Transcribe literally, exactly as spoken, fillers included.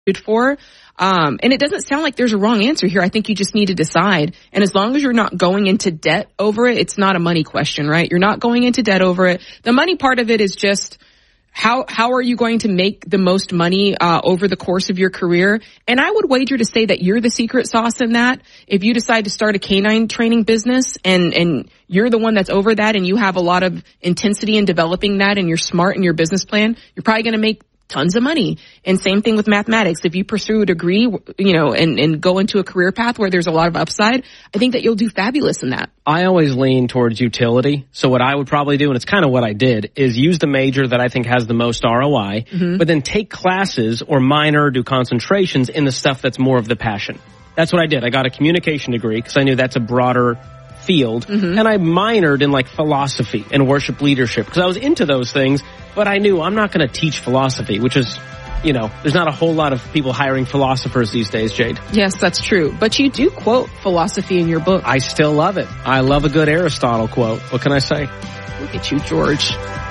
for. Um, and it doesn't sound like there's a wrong answer here. I think you just need to decide. And as long as you're not going into debt over it, it's not a money question, right? You're not going into debt over it. The money part of it is just how, how are you going to make the most money, uh, over the course of your career? And I would wager to say that you're the secret sauce in that. If you decide to start a canine training business and, and you're the one that's over that and you have a lot of intensity in developing that and you're smart in your business plan, you're probably going to make tons of money. And same thing with mathematics. If you pursue a degree, you know, and, and go into a career path where there's a lot of upside, I think that you'll do fabulous in that. I always lean towards utility. So what I would probably do, and it's kind of what I did, is use the major that I think has the most R O I, mm-hmm. but then take classes or minor, do concentrations in the stuff that's more of the passion. That's what I did. I got a communication degree because I knew that's a broader field, mm-hmm. and I minored in like philosophy and worship leadership because I was into those things, but I knew I'm not going to teach philosophy, which is, you know, there's not a whole lot of people hiring philosophers these days, Jade. Yes, that's true. But you do quote philosophy in your book. I still love it. I love a good Aristotle quote. What can I say? Look at you, George.